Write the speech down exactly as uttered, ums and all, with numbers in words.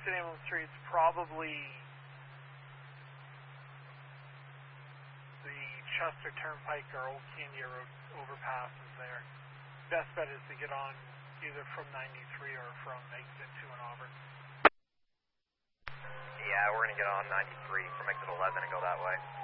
City Ambulance Street's probably the Chester Turnpike or Old Candia Road overpass is there. Best bet is to get on either from ninety-three or from exit two in Auburn. Yeah, we're going to get on ninety-three from exit eleven and go that way.